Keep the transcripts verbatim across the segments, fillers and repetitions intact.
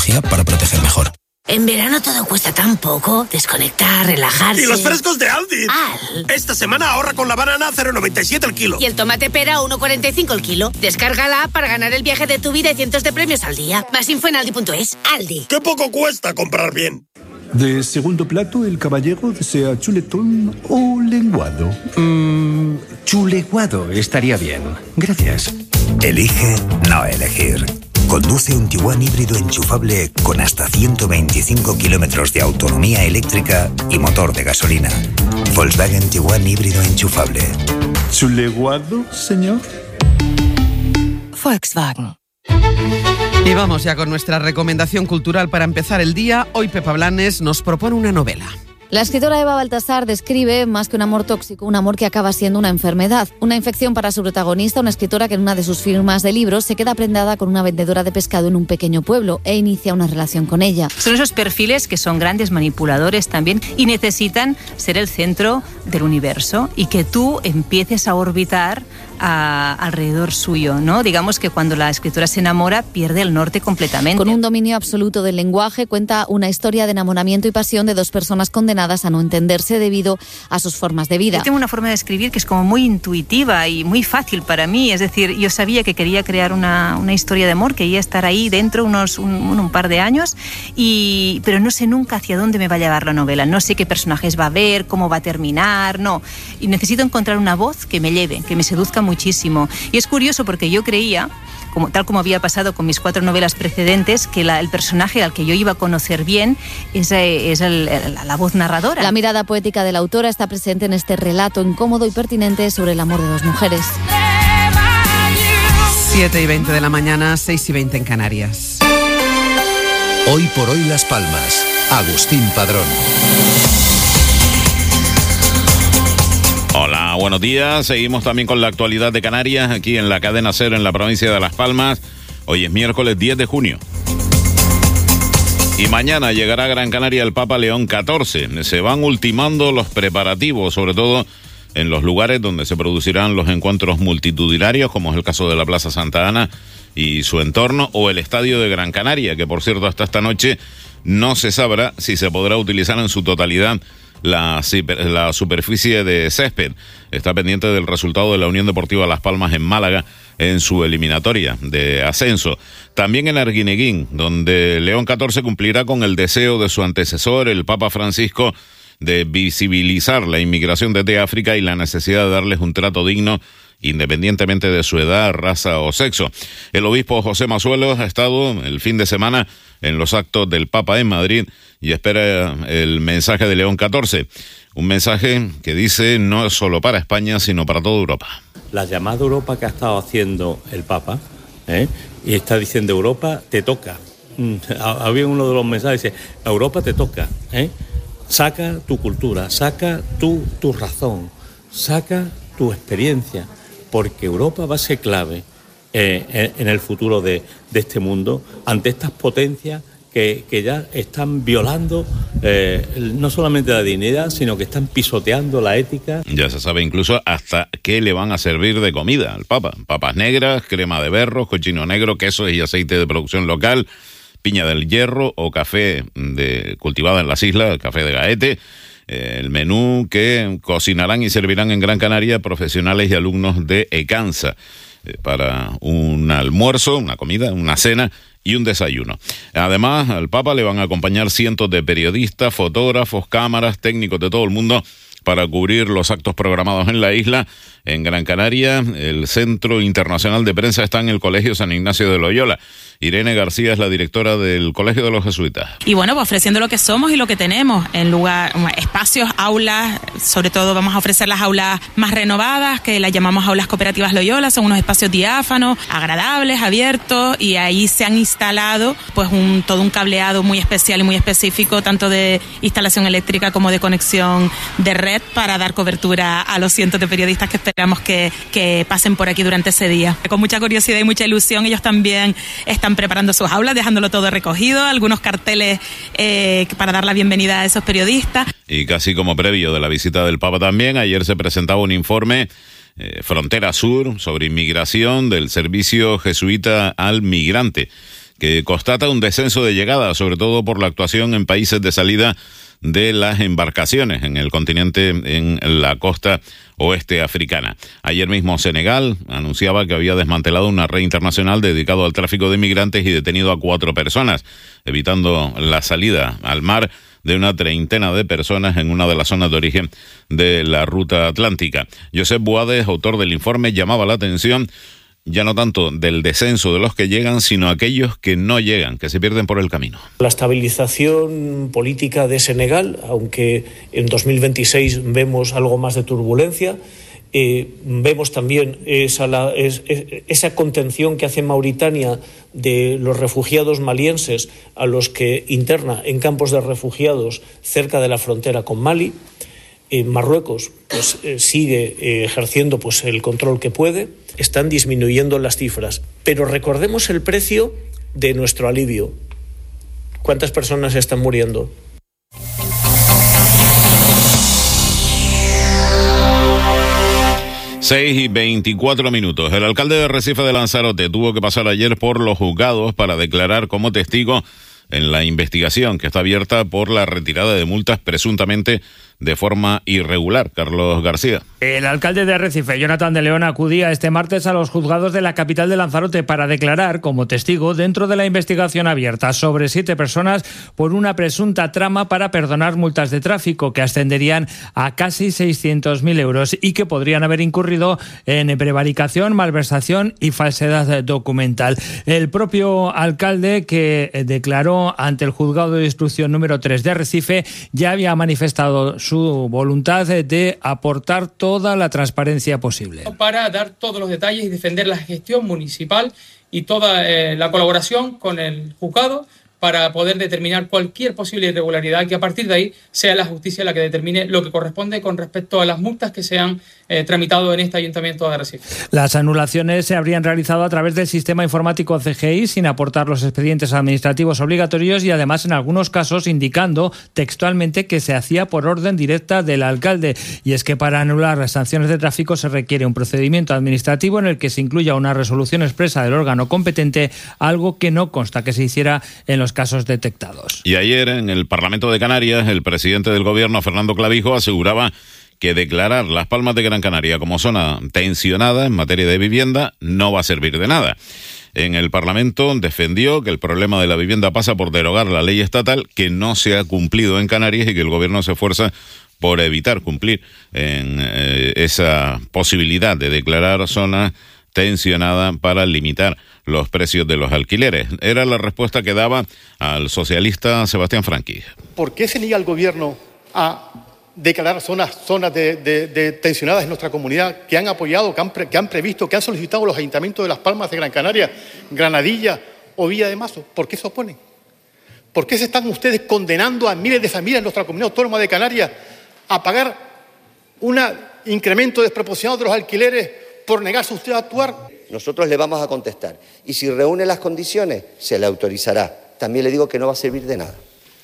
tecnología para proteger mejor. En verano todo cuesta tan poco. Desconectar, relajarse. ¡Y los frescos de Aldi! Al. Esta semana ahorra con la banana a cero coma noventa y siete el kilo. Y el tomate pera a uno coma cuarenta y cinco el kilo. Descarga la app para ganar el viaje de tu vida y cientos de premios al día. Más info en aldi punto es. Aldi. ¡Qué poco cuesta comprar bien! De segundo plato, el caballero desea chuletón o lenguado. Mmm, chuleguado estaría bien. Gracias. Elige no elegir. Conduce un Tiguan híbrido enchufable con hasta ciento veinticinco kilómetros de autonomía eléctrica y motor de gasolina. Volkswagen Tiguan híbrido enchufable. ¿Chuleguado, señor? Volkswagen. Y vamos ya con nuestra recomendación cultural para empezar el día. Hoy Pepa Blanes nos propone una novela. La escritora Eva Baltasar describe, más que un amor tóxico, un amor que acaba siendo una enfermedad. Una infección para su protagonista, una escritora que en una de sus firmas de libros se queda prendada con una vendedora de pescado en un pequeño pueblo e inicia una relación con ella. Son esos perfiles que son grandes manipuladores también y necesitan ser el centro del universo y que tú empieces a orbitar a, alrededor suyo, ¿no? Digamos que cuando la escritora se enamora pierde el norte completamente. Con un dominio absoluto del lenguaje cuenta una historia de enamoramiento y pasión de dos personas condenadas a no entenderse debido a sus formas de vida. Yo tengo una forma de escribir que es como muy intuitiva y muy fácil para mí, es decir, yo sabía que quería crear una, una historia de amor, quería estar ahí dentro unos un, un par de años, y, pero no sé nunca hacia dónde me va a llevar la novela, no sé qué personajes va a haber, cómo va a terminar, no, y necesito encontrar una voz que me lleve, que me seduzca muchísimo. Y es curioso porque yo creía, como, tal como había pasado con mis cuatro novelas precedentes, que la, el personaje al que yo iba a conocer bien es, es el, el, la voz narradora. La mirada poética de la autora está presente en este relato incómodo y pertinente sobre el amor de dos mujeres. siete y veinte de la mañana, seis y veinte en Canarias. Hoy por hoy Las Palmas. Agustín Padrón. Hola, buenos días. Seguimos también con la actualidad de Canarias, aquí en la cadena Cero en la provincia de Las Palmas. Hoy es miércoles diez de junio. Y mañana llegará a Gran Canaria el Papa León catorce. Se van ultimando los preparativos, sobre todo en los lugares donde se producirán los encuentros multitudinarios, como es el caso de la Plaza Santa Ana y su entorno, o el Estadio de Gran Canaria, que por cierto hasta esta noche no se sabrá si se podrá utilizar en su totalidad La, la superficie de césped. Está pendiente del resultado de la Unión Deportiva Las Palmas en Málaga en su eliminatoria de ascenso. También en Arguineguín, donde León catorce cumplirá con el deseo de su antecesor, el Papa Francisco, de visibilizar la inmigración desde África y la necesidad de darles un trato digno independientemente de su edad, raza o sexo. El obispo José Mazuelos ha estado el fin de semana en los actos del Papa en Madrid y espera el mensaje de León catorce, un mensaje que dice no es solo para España, sino para toda Europa. La llamada Europa que ha estado haciendo el Papa, ¿eh? y está diciendo Europa te toca. Había uno de los mensajes que dice Europa te toca, ¿eh? Saca tu cultura, saca tu, tu razón, saca tu experiencia, porque Europa va a ser clave eh, en el futuro de, de este mundo ante estas potencias que, que ya están violando eh, no solamente la dignidad, sino que están pisoteando la ética. Ya se sabe incluso hasta qué le van a servir de comida al Papa. Papas negras, crema de berros, cochino negro, quesos y aceite de producción local, piña del hierro o café de, cultivado en las islas, café de Gaete. El menú que cocinarán y servirán en Gran Canaria profesionales y alumnos de ECANSA para un almuerzo, una comida, una cena y un desayuno. Además, al Papa le van a acompañar cientos de periodistas, fotógrafos, cámaras, técnicos de todo el mundo para cubrir los actos programados en la isla. En Gran Canaria, el Centro Internacional de Prensa está en el Colegio San Ignacio de Loyola. Irene García es la directora del Colegio de los Jesuitas. Y bueno, pues ofreciendo lo que somos y lo que tenemos en lugar, espacios, aulas, sobre todo vamos a ofrecer las aulas más renovadas, que las llamamos aulas cooperativas Loyola, son unos espacios diáfanos, agradables, abiertos, y ahí se han instalado pues un todo un cableado muy especial y muy específico, tanto de instalación eléctrica como de conexión de red, para dar cobertura a los cientos de periodistas que esperamos que, que pasen por aquí durante ese día. Con mucha curiosidad y mucha ilusión, ellos también están preparando sus aulas, dejándolo todo recogido, algunos carteles eh, para dar la bienvenida a esos periodistas. Y casi como previo de la visita del Papa también, ayer se presentaba un informe eh, Frontera Sur sobre inmigración del Servicio Jesuita al Migrante, que constata un descenso de llegada, sobre todo por la actuación en países de salida de las embarcaciones en el continente, en la costa oeste africana. Ayer mismo Senegal anunciaba que había desmantelado una red internacional dedicada al tráfico de migrantes y detenido a cuatro personas, evitando la salida al mar de una treintena de personas en una de las zonas de origen de la ruta atlántica. Josep Boades, autor del informe, llamaba la atención ya no tanto del descenso de los que llegan, sino aquellos que no llegan, que se pierden por el camino. La estabilización política de Senegal, aunque en dos mil veintiséis vemos algo más de turbulencia, eh, vemos también esa, la, es, es, esa contención que hace Mauritania de los refugiados malienses a los que interna en campos de refugiados cerca de la frontera con Mali. En Marruecos pues, eh, sigue eh, ejerciendo pues, el control que puede. Están disminuyendo las cifras. Pero recordemos el precio de nuestro alivio. ¿Cuántas personas están muriendo? seis y veinticuatro minutos. El alcalde de Recife de Lanzarote tuvo que pasar ayer por los juzgados para declarar como testigo en la investigación que está abierta por la retirada de multas presuntamente de forma irregular. Carlos García. El alcalde de Arrecife, Jonathan de León, acudía este martes a los juzgados de la capital de Lanzarote para declarar como testigo dentro de la investigación abierta sobre siete personas por una presunta trama para perdonar multas de tráfico que ascenderían a casi seiscientos mil euros y que podrían haber incurrido en prevaricación, malversación y falsedad documental. El propio alcalde, que declaró ante el juzgado de instrucción número tres de Arrecife, ya había manifestado su voluntad de aportar toda la transparencia posible. Para dar todos los detalles y defender la gestión municipal y toda eh, la colaboración con el juzgado para poder determinar cualquier posible irregularidad, que a partir de ahí sea la justicia la que determine lo que corresponde con respecto a las multas que se han eh, tramitado en este ayuntamiento de Arrecife. Las anulaciones se habrían realizado a través del sistema informático C G I sin aportar los expedientes administrativos obligatorios y además en algunos casos indicando textualmente que se hacía por orden directa del alcalde. Y es que para anular las sanciones de tráfico se requiere un procedimiento administrativo en el que se incluya una resolución expresa del órgano competente, algo que no consta que se hiciera en los casos detectados. Y ayer en el Parlamento de Canarias, el presidente del gobierno, Fernando Clavijo, aseguraba que declarar Las Palmas de Gran Canaria como zona tensionada en materia de vivienda no va a servir de nada. En el Parlamento defendió que el problema de la vivienda pasa por derogar la ley estatal que no se ha cumplido en Canarias y que el gobierno se esfuerza por evitar cumplir en eh, esa posibilidad de declarar zona tensionada para limitar los precios de los alquileres. Era la respuesta que daba al socialista Sebastián Franqui. ¿Por qué se niega el gobierno a declarar zonas, zonas de, de, de tensionadas en nuestra comunidad que han apoyado, que han, pre, que han previsto, que han solicitado los ayuntamientos de Las Palmas de Gran Canaria, Granadilla o Villa de Mazo? ¿Por qué se oponen? ¿Por qué se están ustedes condenando a miles de familias en nuestra comunidad autónoma de Canarias a pagar un incremento desproporcionado de los alquileres por negarse usted a actuar? Nosotros le vamos a contestar y si reúne las condiciones se le autorizará. También le digo que no va a servir de nada.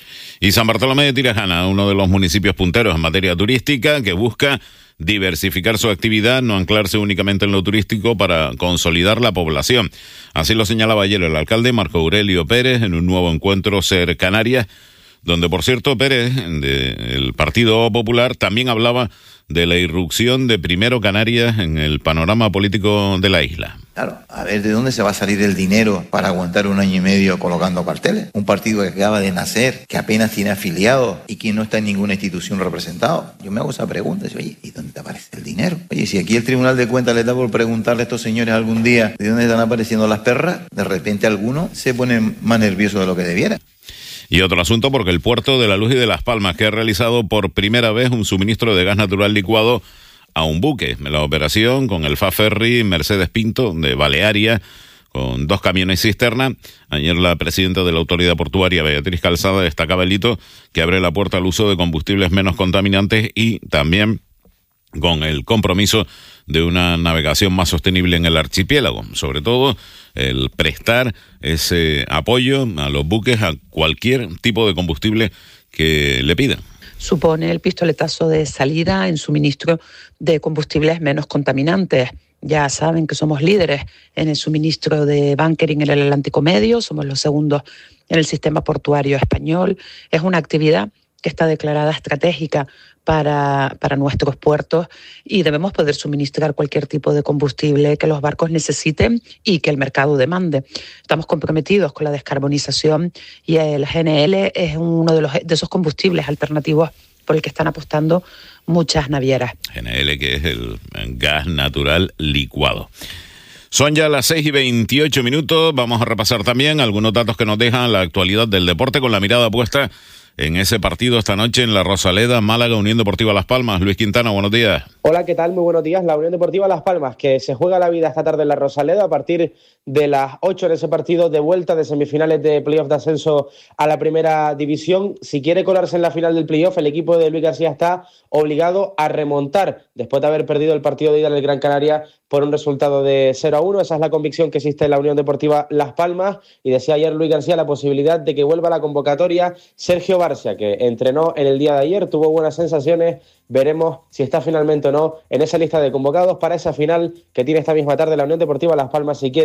Y San Bartolomé de Tirajana, uno de los municipios punteros en materia turística, que busca diversificar su actividad, no anclarse únicamente en lo turístico para consolidar la población. Así lo señalaba ayer el alcalde Marco Aurelio Pérez en un nuevo encuentro Ser Canarias, donde, por cierto, Pérez, del Partido Popular, también hablaba de la irrupción de Primero Canarias en el panorama político de la isla. Claro, a ver de dónde se va a salir el dinero para aguantar un año y medio colocando carteles. Un partido que acaba de nacer, que apenas tiene afiliados y que no está en ninguna institución representado. Yo me hago esa pregunta, oye, ¿y dónde te aparece el dinero? Oye, si aquí el Tribunal de Cuentas les da por preguntarle a estos señores algún día de dónde están apareciendo las perras, de repente alguno se pone más nervioso de lo que debiera. Y otro asunto porque el puerto de La Luz y de Las Palmas, que ha realizado por primera vez un suministro de gas natural licuado a un buque. La operación con el F A Ferry Mercedes Pinto de Balearia, con dos camiones cisterna. Ayer la presidenta de la autoridad portuaria, Beatriz Calzada, destacaba el hito que abre la puerta al uso de combustibles menos contaminantes y también con el compromiso de una navegación más sostenible en el archipiélago. Sobre todo, el prestar ese apoyo a los buques a cualquier tipo de combustible que le pidan. Supone el pistoletazo de salida en suministro de combustibles menos contaminantes, Ya saben que somos líderes en el suministro de bunkering en el Atlántico Medio, somos los segundos en el sistema portuario español. Es una actividad que está declarada estratégica para, para nuestros puertos y debemos poder suministrar cualquier tipo de combustible que los barcos necesiten y que el mercado demande. Estamos comprometidos con la descarbonización y el G N L es uno de, los, de esos combustibles alternativos por el que están apostando muchas navieras. G N L, que es el gas natural licuado. Son ya las seis y veintiocho minutos. Vamos a repasar también algunos datos que nos dejan la actualidad del deporte con la mirada puesta en ese partido esta noche en la Rosaleda, Málaga, Unión Deportiva Las Palmas. Luis Quintana, buenos días. Hola, ¿qué tal? Muy buenos días. La Unión Deportiva Las Palmas, que se juega la vida esta tarde en la Rosaleda a partir de las ocho en ese partido de vuelta de semifinales de playoff de ascenso a la primera división. Si quiere colarse en la final del playoff, el equipo de Luis García está obligado a remontar después de haber perdido el partido de ida en el Gran Canaria por un resultado de cero a uno. Esa es la convicción que existe en la Unión Deportiva Las Palmas, y decía ayer Luis García la posibilidad de que vuelva a la convocatoria Sergio Barcia, que entrenó en el día de ayer, tuvo buenas sensaciones. Veremos si está finalmente o no en esa lista de convocados para esa final que tiene esta misma tarde la Unión Deportiva Las Palmas, si quiere